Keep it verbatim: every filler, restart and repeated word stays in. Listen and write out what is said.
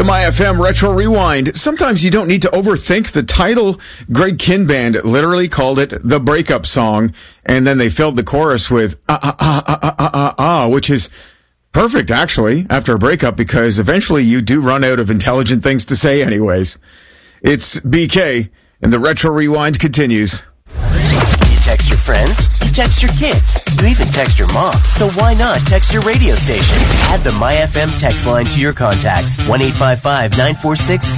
My F M Retro Rewind. Sometimes you don't need to overthink the title. Greg Kihn Band literally called it the breakup song, and then they filled the chorus with ah, ah, ah, ah, ah, ah, ah, ah, which is perfect, actually, after a breakup, because eventually you do run out of intelligent things to say anyways. It's B K, and the Retro Rewind continues. You text your friends, you text your kids, you even text your mom. So why not text your radio station? Add the My F M text line to your contacts. one eight five five, nine four six